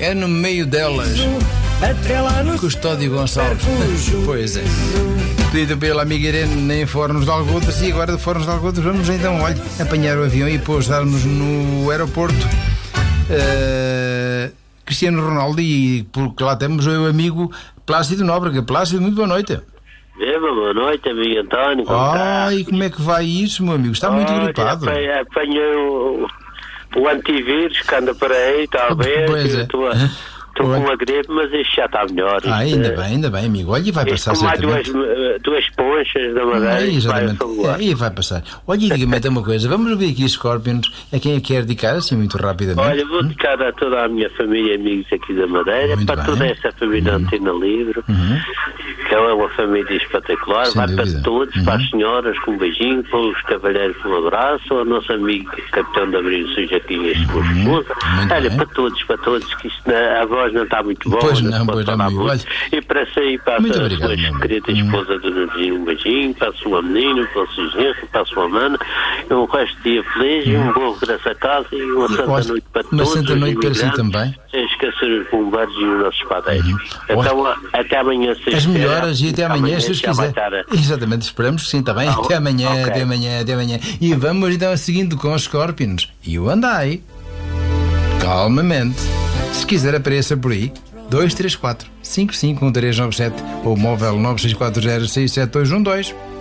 É no meio delas. Custódio Gonçalves. Pois é. Pedido pela amiga Irene em Fornos de Algodas. E agora de Fornos de Algodas vamos então, olha, apanhar o avião e pousarmos no aeroporto Cristiano Ronaldo. E porque lá temos o amigo Plácido Nóbrega. Plácido, muito boa noite. Boa noite, amigo António. E como é que vai isso, meu amigo? Está muito gripado. Apanhei o antivírus que anda por aí, talvez. Pois é. Estou com uma gripe, mas isto já está melhor. Ainda bem, amigo. Olha, e vai passar certamente. Duas ponchas da madeira. Exatamente. Vai passar. Olha, e diga-me uma coisa. Vamos ouvir aqui Scorpions. A quem é que quer dedicar, assim, muito rapidamente? Olha, vou dedicar a toda a minha família e amigos aqui da Madeira, para toda essa família Antena Livre, que é uma família espetacular. Sem vai dúvida. para todos, para as senhoras com um beijinho, para os cavalheiros com um abraço, ao nosso amigo capitão de Abril Sujaquinha e a sua esposa. Olha, para todos, que isto, a voz não está muito boa. Pois não, amigo. Olha. E para sair, para a sua querida esposa do Nordinho, um beijinho, para a sua menina, para o seu genro, para a sua mana, um resto de dia feliz, e um bom regresso a casa e uma santa noite para todos. Uma santa noite para si também. Sem esquecer os bombeiros e os nossos padeiros. Então, até amanhã. As melhoras e até amanhã, se os quiser. Exatamente, esperamos que sim, está bem. Até amanhã, até amanhã. E vamos então seguindo com os Scorpions. E o andai. Calmamente. Se quiser, apareça por aí. 234 551397 ou móvel 96406712.